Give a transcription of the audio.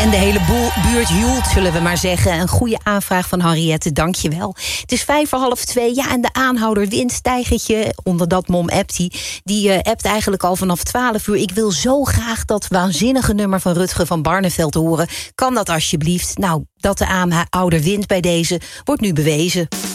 En de hele buurt joelt, zullen we maar zeggen. Een goede aanvraag van Henriette, dank je wel. Het is 1:55, ja, en de aanhouder wint, Tijgertje. Onder dat mom appt hij. Die appt eigenlijk al vanaf 12 uur. Ik wil zo graag dat waanzinnige nummer van Rutger van Barneveld horen. Kan dat alsjeblieft? Nou, dat de aanhouder wint bij deze wordt nu bewezen.